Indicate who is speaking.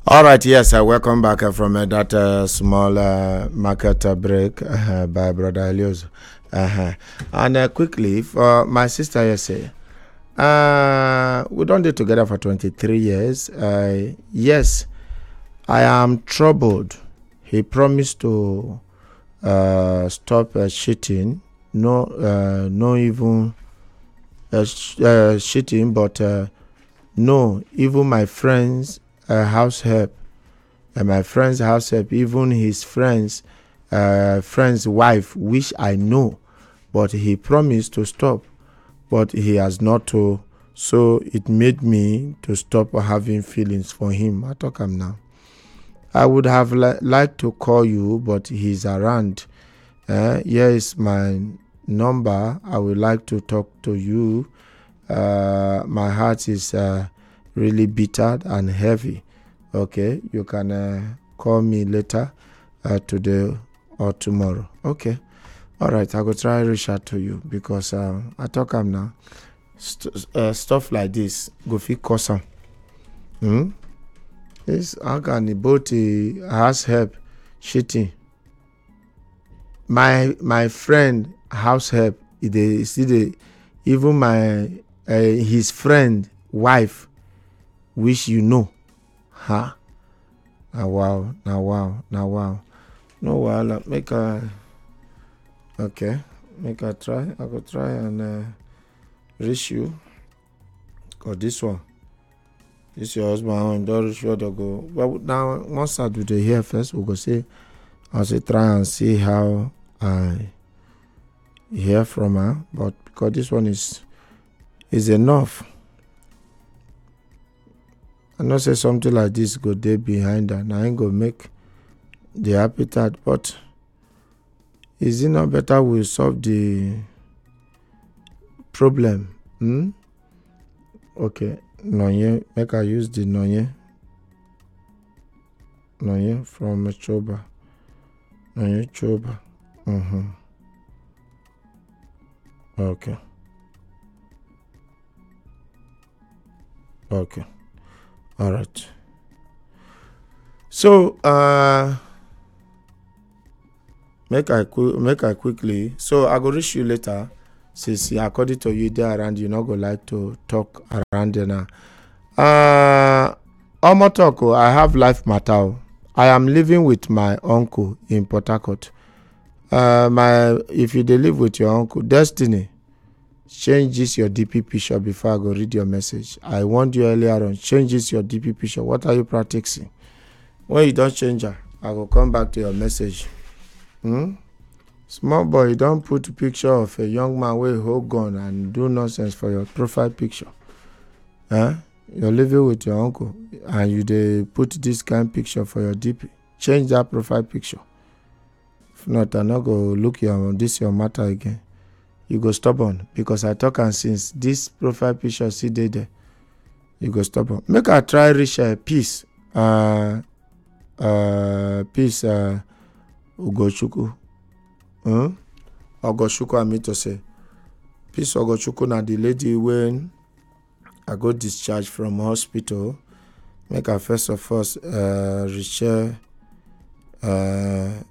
Speaker 1: All right, yes, welcome back from that small market break by Brother Elios. And quickly, for my sister, yesterday, we don't do together for 23 years. Yes, I am troubled. He promised to stop cheating, no even cheating, but no, even my friends' house help. My friend's house help, even his friend's wife, which I know, but he promised to stop, but he has not to. So it made me to stop having feelings for him. I talk him now. I would have liked to call you, but he's around. Here is my number. I would like to talk to you. My heart is really bitter and heavy. Okay, you can call me later today or tomorrow. Okay, all right, I go try reach out to you because I talk am now. Stuff like this go fit cause am. This how can both house help cheating. My friend house help even my his friend wife which you know. Huh? Now wow. No wahala. Make I try. I go try and reach you. Cause this your husband own don't reach you to go. But now once I do the here first, we go say I'll say try and see how I hear from her. But because this one is enough. I know say something like this go dey behind her. Now I ain't go make the appetite, but is it not better we solve the problem? Okay, Nonye, make I use the Nonye from Choba. Nonye Choba. Okay. All right. So make I quickly. So I go reach you later. Since according to you there around, you not go like to talk around there now. Omo talk. I have life matter. I am living with my uncle in Port Harcourt. If you dey live with your uncle, Destiny, change this your DP picture before I go read your message. I warned you earlier on. Change this your DP picture. What are you practicing? When you don't change her, I will come back to your message. Small boy, you don't put a picture of a young man with hold gun and do nonsense for your profile picture. You're living with your uncle and you dey put this kind of picture for your DP. Change that profile picture. If not, I not go look your matter again. You go stubborn because I talk and since this profile picture still dey there, you go stubborn. Make I try reach peace. Peace Ugochukwu. Ogochukwu I mean to say. Peace Ogochukwu na the lady when I go discharged from hospital. Make I first of all reshare